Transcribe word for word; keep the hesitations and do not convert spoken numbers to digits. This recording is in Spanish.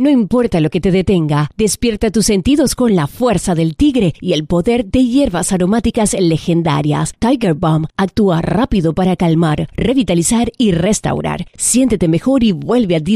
No importa lo que te detenga, despierta tus sentidos con la fuerza del tigre y el poder de hierbas aromáticas legendarias. Tiger Balm actúa rápido para calmar, revitalizar y restaurar. Siéntete mejor y vuelve a